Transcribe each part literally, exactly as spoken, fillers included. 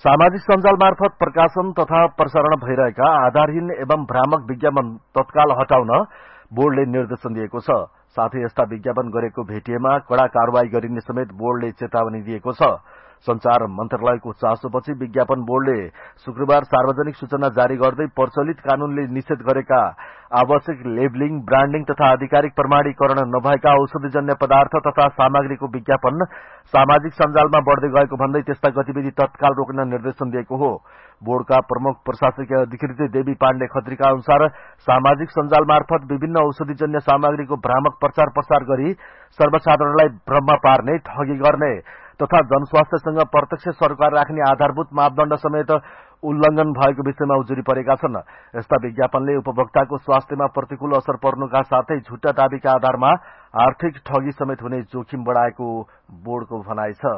सामाजिक सञ्जाल मार्फत प्रकाशन तथा प्रसारण भइरहेका आधारहीन एवं भ्रामक विज्ञापन तत्काल हटाउन बोर्डले निर्देशन दिएको छ। साथै यस्ता विज्ञापन गरेको भेटिएमा कड़ा कारवाही गरिने समेत बोर्डले चेतावनी दिएको छ। संचार मन्त्रालयको चासोपछि विज्ञापन बोर्डले शुक्रबार सार्वजनिक सूचना जारी गर्दै प्रचलित कानूनले निषेध गरेका आवश्यक लेबलिङ, ब्रान्डिङ तथा आधिकारिक प्रमाणीकरण नभएका औषधिजन्य पदार्थ तथा सामग्रीको विज्ञापन सामाजिक सञ्जालमा बढ़दै गएको भन्दै त्यस्ता गतिविधि तत्काल रोक्न निर्देशन दिएको हो। बोर्डका प्रमुख प्रशासकीय अधिकृत देवी पाण्डे खत्रीका अनुसार सामाजिक सञ्जाल मार्फत विभिन्न औषधिजन्य सामग्रीको भ्रामक प्रचार प्रसार गरी सर्वसाधारणलाई भ्रममा पार्ने, ठगी गर्ने तथा जनस्वास्थ्यसँग प्रत्यक्ष सरकार राख्ने आधारभूत मापदण्ड समेत उल्लंघन भएको विषयमा उजुरी परेका छन्। यस्ता विज्ञापनले उपभोक्ताको स्वास्थ्यमा प्रतिकूल असर पर्नुका साथै झुट्टा दावीका आधारमा आर्थिक ठगी समेत हुने जोखिम बढ़ाएको बोर्डको भनाइ छ।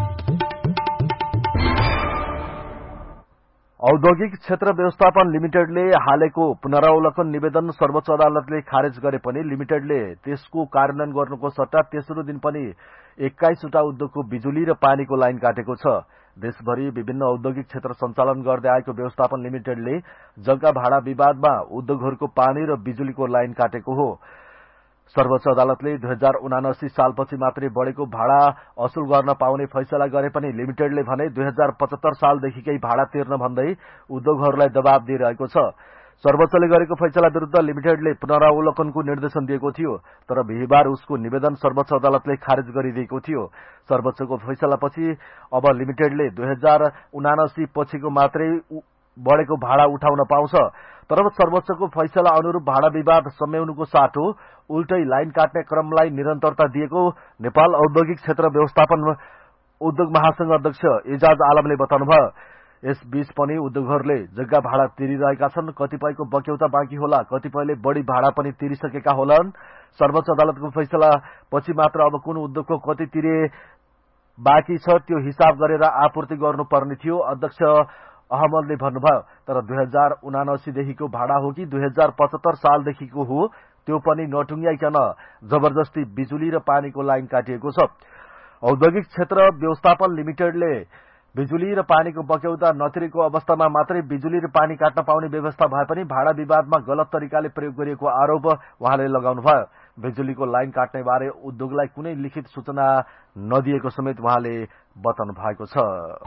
औद्योगिक क्षेत्र व्यवस्थापन लिमिटेडले हालेको पुनरावलोकन निवेदन सर्वोच्च अदालतले खारेज गरे पनि लिमिटेडले त्यसको कार्यान्वयन गर्नुको सट्टा तेस्रो दिन पनि एक्काइसवटा उद्योगको बिजुली र पानीको लाइन काटेको छ। देशभरि विभिन्न औद्योगिक क्षेत्र सञ्चालन गर्दै आएको व्यवस्थापन लिमिटेडले जग्गा भाडा विवादमा उद्योगहरूको पानी र बिजुलीको लाइन काटेको हो। सर्वोच्च अदालतले दुई हजार उनासी सालपछि मात्रै बढ़ेको भाडा असुल गर्न पाउने फैसला गरे पनि लिमिटेडले भने दुई हजार पचहत्तर सालदेखिकै भाडा तिर्न भन्दै उद्योगहरूलाई दबाव दिइरहेको छ। सर्वोच्चले गरेको फैसला विरूद्ध लिमिटेडले पुनरावलोकनको निर्देशन दिएको थियो, तर बिहिबार उसको निवेदन सर्वोच्च अदालतले खारेज गरिदिएको थियो। सर्वोच्चको फैसलापछि अब लिमिटेडले दुई हजार उनासी पछिको मात्रै बढ़ेको भाडा उठाउन पाउँछ। तर सर्वोच्चको फैसला अनुरूप भाडा विवाद सम्याउनुको साटो उल्टै लाइन काट्ने क्रमलाई निरन्तरता दिएको नेपाल औद्योगिक क्षेत्र व्यवस्थापन उद्योग महासंघ अध्यक्ष एजाज आलमले बताउनुभयो। यस बीच पनि उद्योगहरूले जग्गा भाडा तिरिरहेका छन्। कतिपयको बक्यौता बाँकी होला, कतिपयले बढ़ी भाडा पनि तिरिसकेका होलान्। सर्वोच्च अदालतको फैसला पछि मात्र अब कुन उद्योगको कति तिरे बाँकी छ त्यो हिसाब गरेर आपूर्ति गर्नुपर्ने थियो, अध्यक्ष अहमदले भन्नुभयो। तर दुई हजार उनासीदेखिको भाडा हो कि दुई हजार पचहत्तर सालदेखिको हो त्यो पनि नटुङ्ग्याइकन जबरजस्ती बिजुली र पानीको लाइन काटिएको छ। औद्योगिक क्षेत्र व्यवस्थापन लिमिटेडले बिजुली र पानीको बक्यौता नतिरेको अवस्थामा मात्रै बिजुली र पानी काट्न पाउने व्यवस्था भए पनि भाडा विवादमा गलत तरिकाले प्रयोग गरिएको आरोप उहाँले लगाउनुभयो। बिजुलीको लाइन काट्ने बारे उद्योगलाई कुनै लिखित सूचना नदिएको समेत उहाँले बताउनु भएको छ।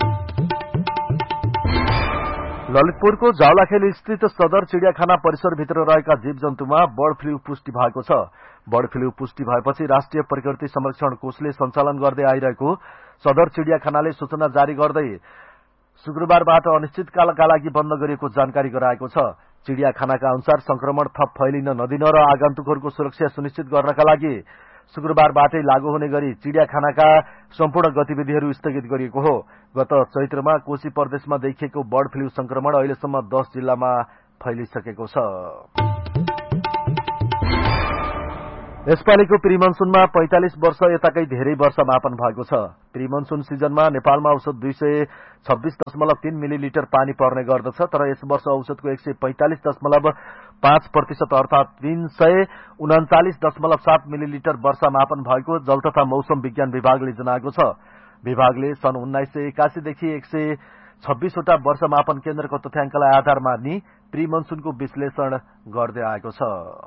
ललितपुरको जावलाखेल स्थित सदर चिड़ियाखाना परिसरभित्र रहेका जीव जन्तुमा बर्ड फ्लू पुष्टि भएको छ। बर्ड फ्लू पुष्टि भएपछि राष्ट्रिय प्रकृति संरक्षण कोषले सञ्चालन गर्दै आइरहेको सदर चिड़ियाखानाले सूचना जारी गर्दै शुक्रबारबाट अनिश्चितकालका लागि बन्द गरिएको जानकारी गराएको छ। चिड़ियाखानाका अनुसार संक्रमण थप फैलिन नदिन र आगन्तुकहरूको सुरक्षा सुनिश्चित गर्नका लागि शुक्रबारबाटै लागू हुने गरी चिड़ियाखानाका सम्पूर्ण गतिविधिहरू स्थगित गरिएको हो। गत चैत्रमा कोशी प्रदेशमा देखिएको बर्ड फ्लू संक्रमण अहिलेसम्म दस जिल्लामा फैलिसकेको छ। यसपालिको प्रिमनसुनमा पैंतालिस वर्ष यताकै धेरै वर्षा मापन भएको छ। प्रिमनसुन सिजनमा नेपालमा औसत दुई सय छब्बीस दशमलव तीन मिलिलिटर पानी पर्ने गर्दछ, तर यस वर्ष औसतको एक सय पैंतालिस दशमलव पाँच प्रतिशत अर्थात तीन सय उन्चालिस दशमलव सात मिलिलिटर वर्षा मापन भएको जल तथा मौसम विज्ञान विभागले जनाएको छ। विभागले सन् उन्नाइस सय एकासीदेखि एक सय छब्बीसवटा वर्षा मापन केन्द्रको तथ्याङ्कलाई आधार मानि प्रिमनसुनको विश्लेषण गर्दै आएको छ।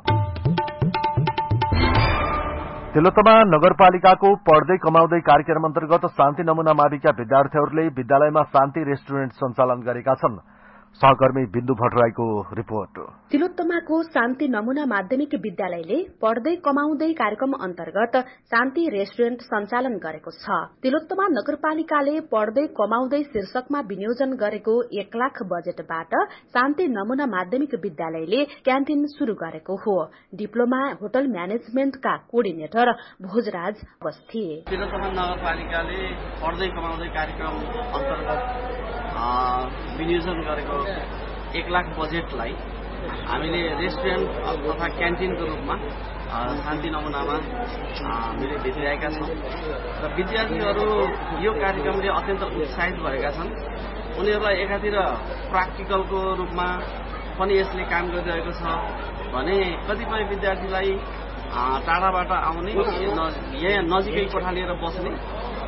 तिलोत्तमा नगरपालिकाको पढ्दै कमाउँदै कार्यक्रम अन्तर्गत शान्ति नमूना माविका विद्यार्थीहरूले विद्यालयमा शान्ति रेस्टुरेन्ट सञ्चालन गरेका छन्। सहकर्मी बिन्दु भट्टराईको रिपोर्ट। तिलोत्तमाको शान्ति नमूना माध्यमिक विद्यालयले पढ्दै कमाउँदै कार्यक्रम अन्तर्गत शान्ति रेस्टुरेन्ट सञ्चालन गरेको छ। तिलोत्तमा नगरपालिकाले पढ्दै कमाउँदै शीर्षकमा विनियोजन गरेको एक लाख बजेटबाट शान्ति नमूना माध्यमिक विद्यालयले क्यान्टिन शुरू गरेको हो। Diploma hotel म्यानेजमेन्टका coordinator Bhojraj Awasthi. Tilottama नगरपालिकाले पढ्दै कमाउँदै कार्यक्रम अन्तर्गत विनियोजन गरेको एक लाख बजेटलाई हामीले रेस्टुरेन्ट तथा क्यान्टिनको रूपमा शान्ति नमूनामा हामीले भेटिरहेका छौँ र विद्यार्थीहरू यो कार्यक्रमले अत्यन्त उत्साहित भएका छन्। उनीहरूलाई एकातिर प्र्याक्टिकलको रूपमा पनि यसले काम गरिरहेको छ भने कतिपय विद्यार्थीलाई टाढाबाट आउने यहाँ नजिकै कोठा लिएर बस्ने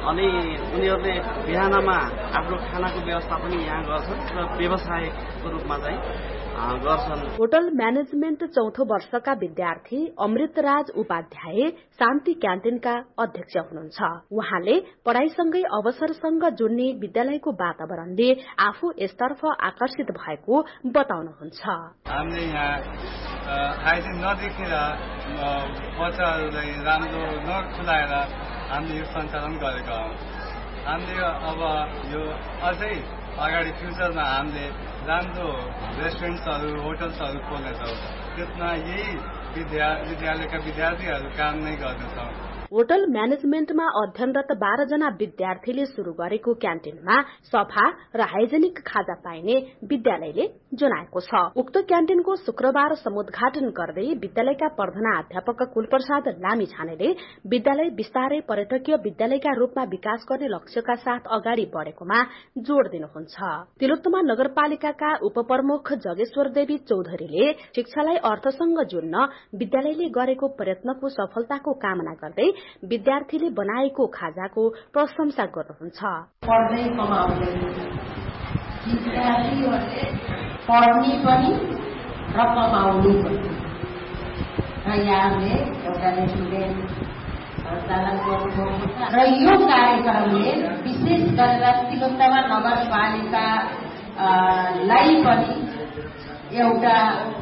अनि उनीहरूले बिहानमा आफ्नो खानाको व्यवस्था पनि यहाँ गर्छन् र व्यवसायको रूपमा चाहिँ गर्छन्। होटल म्यानेजमेन्ट चौथो वर्षका विद्यार्थी अमृतराज उपाध्याय शान्ति क्यान्टिनका अध्यक्ष हुनुहुन्छ। उहाँले पढ़ाईसँगै अवसरसँग जोड्ने विद्यालयको वातावरणले आफू यसतर्फ आकर्षित भएको बताउनुहुन्छ। हामीले यहाँ आइदिन नदेखेर बच्चाहरूलाई राम्रो नखुलाएर हामीले यो सञ्चालन गरेका हौं। हामीले अब यो अझै अगाडि फ्युचरमा हामीले राम्रो रेस्टुरेन्ट्सहरू होटल्सहरू खोल्नेछौँ। त्यसमा यही विद्या विद्यालयका विद्यार्थीहरू काम नै गर्नेछौँ। होटल म्यानेजमेन्टमा अध्ययनरत बाह्र जना विद्यार्थीले शुरू गरेको क्यान्टिनमा सफा र हाइजेनिक खाजा पाइने विद्यालयले जनाएको छ। उक्त क्यान्टिनको शुक्रबार समुद्घाटन गर्दै विद्यालयका प्रधानाध्यापक कुलप्रसाद लामिछानेले विद्यालय विस्तारै पर्यटकीय विद्यालयका रूपमा विकास गर्ने लक्ष्यका साथ अगाडि बढ़ेकोमा जोड़ दिनुहुन्छ। तिलोत्तमा नगरपालिकाका उपप्रमुख जगेश्वर देवी चौधरीले शिक्षालाई अर्थसँग जोड्न विद्यालयले गरेको प्रयत्नको सफलताको कामना गर्दै विद्यार्थीले बनाएको खाजाको प्रशंसा गर्नुहुन्छ। पढ्दै कमाउँदै विद्यार्थीहरूले पढ्ने पनि र कमाउने पनि र यहाँले एउटा रेस्टुरेन्ट सञ्चालन गर्नुभएको छ र यो कार्यक्रमले विशेष गरेर तिलोत्तमा नगरपालिकालाई पनि एउटा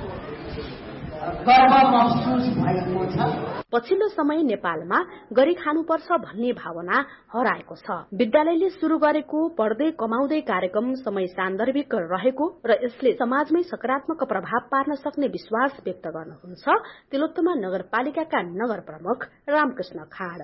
गर्व महसुस भएको छ। पछिल्लो समय नेपालमा गरी खानुपर्छ भन्ने भावना हराएको छ। विद्यालयले शुरू गरेको पढ्दै कमाउँदै कार्यक्रम समय सान्दर्भिक रहेको र यसले समाजमै सकारात्मक प्रभाव पार्न सक्ने विश्वास व्यक्त गर्नुहुन्छ तिलोत्तमा नगरपालिकाका नगर प्रमुख रामकृष्ण खाड।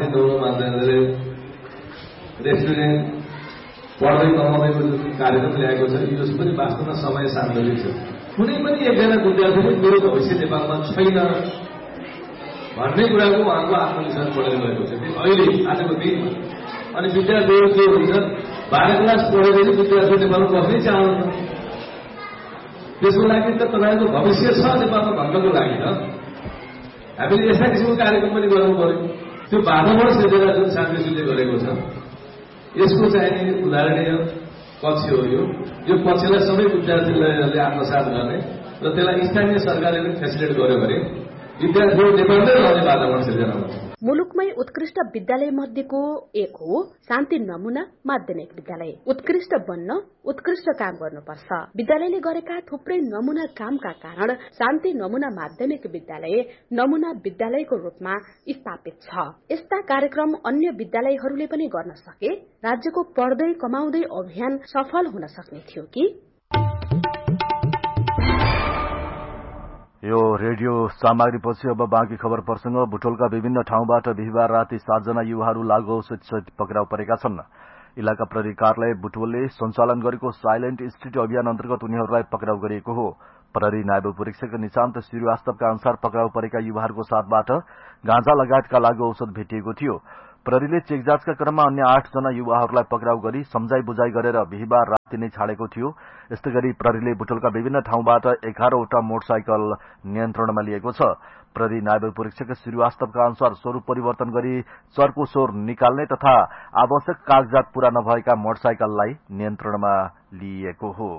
रेस्टुरेन्ट पढ्दै कमाउँदैको कार्यक्रम ल्याएको छ यो पनि वास्तवमा समय सान्दर्भिक छ। कुनै पनि एकजना विद्यार्थीले मेरो भविष्य नेपालमा छैन भन्ने कुराको उहाँको आत्मविश्वास बढेर गएको छ अहिले आजको दिनमा। अनि विद्यार्थीहरू के हुन्छ बाह्र क्लास पढेर विद्यार्थी नेपालमा बस्नै चाहन्छ। त्यसको लागि त तपाईँको भविष्य छ नेपालमा भन्नको लागि त हामीले यस्ता किसिमको कार्यक्रम पनि गर्नु पर्यो। त्यो वातावरण सिर्जना जुन शान्तिले गरेको छ यसको चाहिँ उदाहरणीय पक्ष हो। यो यो पक्षलाई सबै विद्यार्थीहरूले आत्मसात गर्ने र त्यसलाई स्थानीय सरकारले पनि फेसिलिटेट गर्यो भने विद्यार्थीहरू नेपालमै रहने वातावरण सिर्जना हुन्छ। मुलुकमै उत्कृष्ट विद्यालय मध्येको एक हो शान्ति नमुना माध्यमिक विद्यालय। उत्कृष्ट बन्न उत्कृष्ट काम गर्नुपर्छ। विद्यालयले गरेका थुप्रै नमुना कामका कारण शान्ति नमुना माध्यमिक विद्यालय नमुना विद्यालयको रूपमा स्थापित छ। यस्ता कार्यक्रम अन्य विद्यालयहरूले पनि गर्न सके राज्यको पढ्दै कमाउँदै अभियान सफल हुन सक्ने थियो कि। यो रेडियो सामग्रीपछि अब बाँकी खबर प्रसंग। बुटोलका विभिन्न ठाउँबाट बिहिबार राति सातजना युवाहरू लागू औषध सहित पक्राउ परेका छन्। इलाका प्रहरी कार्यालय बुटवलले सञ्चालन गरेको साइलेन्ट स्ट्रीट अभियान अन्तर्गत उनीहरूलाई पक्राउ गरिएको हो। प्रहरी नायब परीक्षक निशान्त श्रीवास्तवका अनुसार पक्राउ परेका युवाहरूको साथबाट गाँजा लगायतका लागू औषध भेटिएको थियो। प्रहरीले चेकजाँचका क्रममा अन्य आठ जना युवाहरूलाई पक्राउ गरी सम्झाई बुझाई गरेर बिहिबार राति नै छाडेको थियो। यस्तै गरी प्रहरीले बुटोलका विभिन्न ठाउँबाट एघारवटा मोटरसाइकल नियन्त्रणमा लिएको छ। प्रहरी नायब परीक्षक श्रीवास्तवका अनुसार स्वरूप परिवर्तन गरी चर्को स्वर निकाल्ने तथा आवश्यक कागजात पूरा नभएका मोटरसाइकललाई नियन्त्रणमा लिएको हो।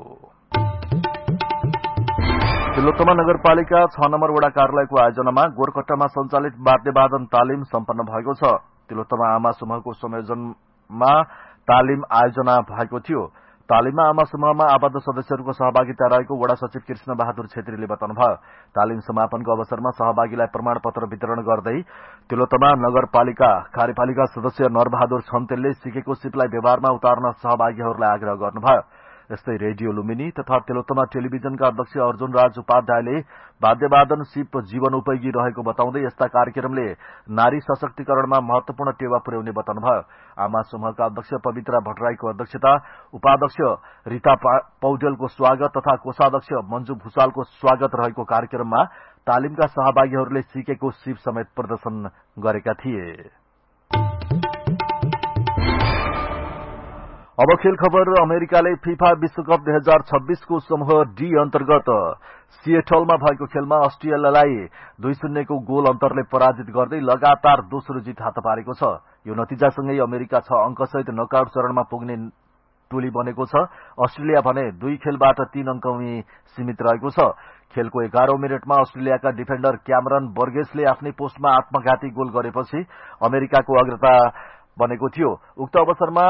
तिलोत्तमा नगरपालिका छ नम्बर वडा कार्यालयको आयोजनामा गोरकट्टामा सञ्चालित वाद्यवादन तालिम सम्पन्न भएको छ। तिलोत्तमा आमा समूहको संयोजनमा तालिम आयोजना भएको थियो। तालिममा आमा समूहमा आबद्ध सदस्यहरूको सहभागिता रहेको वडा सचिव कृष्ण बहादुर छेत्रीले बताउनुभयो। तालिम समापनको अवसरमा सहभागीलाई प्रमाणपत्र वितरण गर्दै तिलोत्तमा नगरपालिका कार्यपालिका सदस्य नरबहादुर छन्तेलले सिकेको सिपलाई व्यवहारमा उतार्न सहभागीहरूलाई आग्रह गर्नुभयो। यस्तै रेडियो लुम्बिनी तथा तिलोत्तमा टेलिभिजनका अध्यक्ष अर्जुन राज उपाध्यायले वाद्यवादन सिप जीवन उपयोगी रहेको बताउँदै यस्ता कार्यक्रमले नारी सशक्तिकरणमा महत्वपूर्ण टेवा पुर्याउने बताउनुभयो। आमा समूहका अध्यक्ष पवित्रा भट्टराईको अध्यक्षता, उपाध्यक्ष रीता पौडेलको स्वागत तथा कोषाध्यक्ष मञ्जु भूषालको स्वागत रहेको कार्यक्रममा तालिमका सहभागीहरूले सिकेको सिप समेत प्रदर्शन गरेका थिए। अब खेल खबर। अमेरिकाले फिफा विश्वकप दुई हजार छब्बीसको समूह डी अन्तर्गत सिएटलमा भएको खेलमा अस्ट्रेलियालाई दुई शून्यको गोल अन्तरले पराजित गर्दै लगातार दोस्रो जित हात पारेको छ। यो नतिजासँगै अमेरिका छ अंकसहित नकआउट चरणमा पुग्ने टोली बनेको छ। अस्ट्रेलिया भने दुई खेलबाट तीन अंकमै सीमित रहेको छ। खेलको एघारौं मिनटमा अस्ट्रेलियाका डिफेन्डर क्यामरन बर्गेसले आफ्नै पोस्टमा आत्मघाती गोल गरेपछि अमेरिकाको अग्रता बनेको थियो। उक्त अवसरमा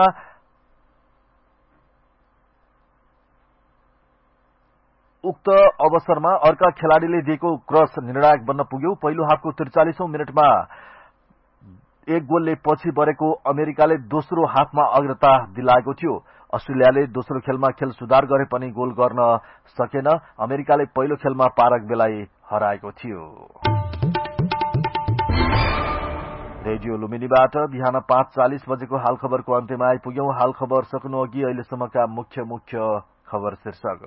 उक्त अवसरमा अर्का खेलाड़ीले दिएको क्रस निर्णायक बन्न पुग्यो। पहिलो हाफको त्रिचालिसौं मिनटमा एक गोलले पछि बढेको अमेरिकाले दोस्रो हाफमा अग्रता दिलाएको थियो। अस्ट्रेलियाले दोस्रो खेलमा खेल सुधार गरे पनि गोल गर्न सकेन। अमेरिकाले पहिलो खेलमा पाराग्वेलाई हराएको थियो। रेडियो लुम्बिनीबाट बिहान पाँच चालिस बजेको हाल खबरको अन्त्यमा आइपुग्यौं। हाल खबर सक्नु अघि अहिलेसम्मका मुख्य मुख्य खबर शीर्षक।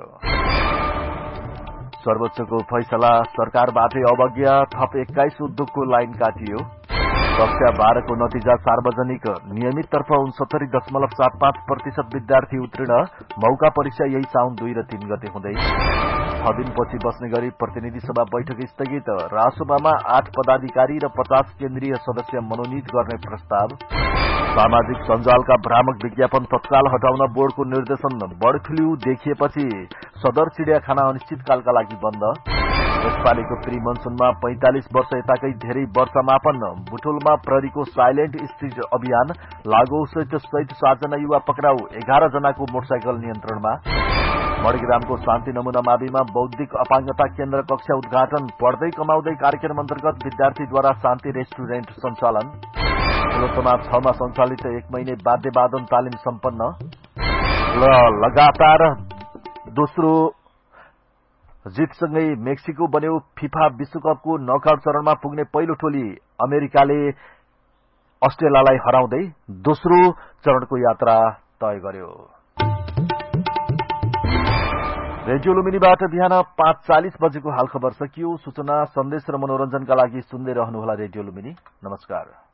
सर्वोच्चको फैसला, सरकारबाटै अवज्ञा, थप एक्काइस उद्योगको लाइन काटियो। कक्षा बाह्रको नतिजा सार्वजनिक, नियमिततर्फ उनसत्तरी दशमलव सात पाँच प्रतिशत विद्यार्थी उत्तीर्ण। मौका परीक्षा यही साउन दुई र तीन गते हुँदै। छ दिनपछि बस्ने गरी प्रतिनिधि सभा बैठक स्थगित। रासोपामा आठ पदाधिकारी र पचास केन्द्रीय सदस्य मनोनित गर्ने प्रस्ताव। सामाजिक सञ्जालका भ्रामक विज्ञापन तत्काल हटाउन बोर्डको निर्देशन। बर्ड फ्लू देखिएपछि सदर चिडियाखाना अनिश्चितकालका लागि बन्द। यसपालिको प्री मनसुनमा पैंतालिस वर्ष यताकै धेरै वर्षमापन। बुटोलमा प्रहरीको साइलेन्ट स्ट्रीट अभियान लागू। सहित सहित सातजना युवा पक्राउ, एघार जनाको मोटरसाइकल नियन्त्रणमा। मणिग्रामको शान्ति नमूना माविमा बौद्धिक अपाङ्गता केन्द्र कक्षा उद्घाटन। पढ्दै कमाउँदै कार्यक्रम अन्तर्गत विद्यार्थीद्वारा शान्ति रेस्टुरेन्ट सञ्चालन। तिलोत्तमा छमा सञ्चालित एक महिने वाद्यवादन तालिम सम्पन्न। र लगातार दोस्रो जितसँगै मेक्सिको बन्यो फिफा विश्वकपको नकआउट चरणमा पुग्ने पहिलो टोली। अमेरिकाले अस्ट्रेलियालाई हराउँदै दोस्रो चरणको यात्रा तय गर्यो। रेडियो लुम्बिनीबाट बिहान पाँच चालिस बजेको हाल खबर सकियो। सूचना, सन्देश र मनोरञ्जनका लागि सुन्दै रहनुहोला रेडियो लुम्बिनी। नमस्कार।